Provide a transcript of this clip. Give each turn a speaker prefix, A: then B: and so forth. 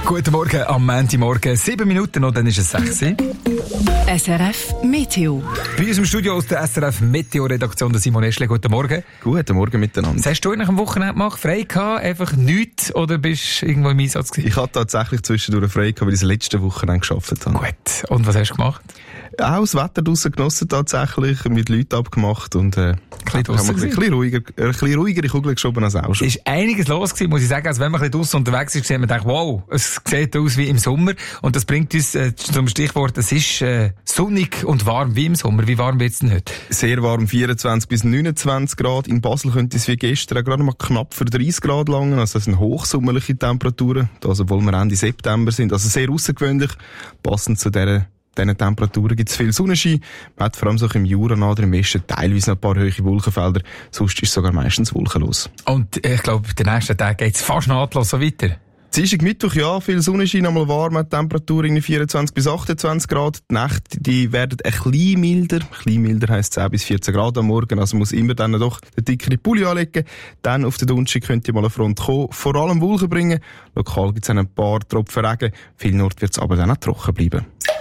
A: Guten Morgen am Montagmorgen. 7 Minuten und dann ist es 6 Uhr.
B: SRF Meteo.
A: Bei uns im Studio aus der SRF Meteo-Redaktion der Simon Eschle. Guten Morgen.
C: Guten Morgen miteinander.
A: Was hast du nach dem Wochenende gemacht? Frei gehabt? Einfach nichts? Oder bist du irgendwo im Einsatz gewesen?
C: Ich hatte tatsächlich zwischendurch frei gehabt, weil ich das letzte Wochenende gearbeitet habe.
A: Gut. Und was hast du gemacht?
C: Auch das Wetter draussen genossen tatsächlich, mit Leuten abgemacht und ein bisschen ruhigere Kugel geschoben als auch schon.
A: Es ist einiges los gewesen, muss ich sagen. Also wenn man ein bisschen draussen unterwegs ist, sieht man denkt, wow, es sieht aus wie im Sommer. Und das bringt uns zum Stichwort, es ist sonnig und warm wie im Sommer. Wie warm wird es denn heute?
C: Sehr warm, 24 bis 29 Grad. In Basel könnte es wie gestern gerade mal knapp für 30 Grad langen. Also das sind hochsommerliche Temperaturen, also obwohl wir Ende September sind. Also sehr außergewöhnlich, passend zu diesen Temperaturen gibt es viel Sonnenschein. Man hat vor allem so im Jura oder im Westen teilweise noch ein paar hohe Wolkenfelder. Sonst ist es sogar meistens wolkenlos.
A: Und ich glaube, den nächsten Tag geht es fast nahtlos so weiter.
C: Dienstag, Mittwoch, ja, viel Sonnenschein, einmal warm, Temperatur in 24 bis 28 Grad. Die Nächte, die werden ein bisschen milder. Ein bisschen milder heisst 10 bis 14 Grad am Morgen. Also muss immer dann doch den dickeren Pulli anlegen. Dann auf den Donnerstag könnte mal eine Front kommen. Vor allem Wolken bringen. Lokal gibt es ein paar Tropfen Regen. Vielen Orten wird es aber dann auch trocken bleiben.